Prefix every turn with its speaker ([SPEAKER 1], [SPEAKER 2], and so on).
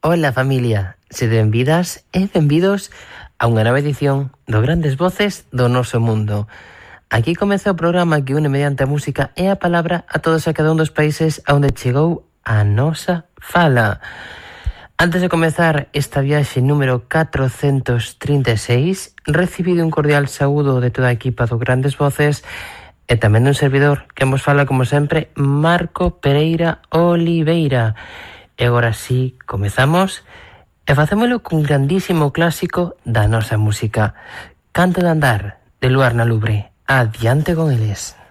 [SPEAKER 1] Ola familia, sede benvidas e benvidos a unha nova edición do Grandes Voces do Noso Mundo. Aquí comeza o programa que une mediante a música e a palabra a todos e cada un dos países a onde chegou a nosa fala. Antes de comezar esta viaxe número 436, recibido un cordial saúdo de toda a equipa do Grandes Voces e tamén dun servidor que vos fala como sempre, Marco Pereira Oliveira. E agora sí, comezamos e facémolo cun grandísimo clásico da nosa música, Canto de andar, de Luar na Lubre. Adiante con eles.